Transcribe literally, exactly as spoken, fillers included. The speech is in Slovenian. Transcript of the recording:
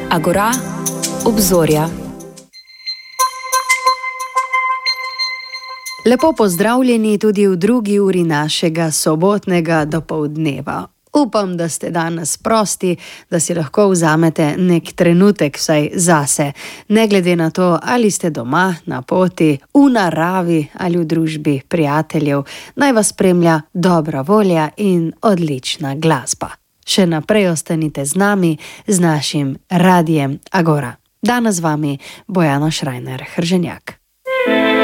Agora, obzorja. Lepo pozdravljeni tudi v drugi uri našega sobotnega dopoldneva. Upam, da ste danes prosti, da si lahko vzamete nek trenutek vsaj zase, ne glede na to, ali ste doma, na poti, v naravi ali v družbi prijateljev, naj vas spremlja dobra volja in odlična glasba. Še naprej ostanite z nami, z našim radijem Agora. Danes z vami Bojana Šrajner Hrženjak.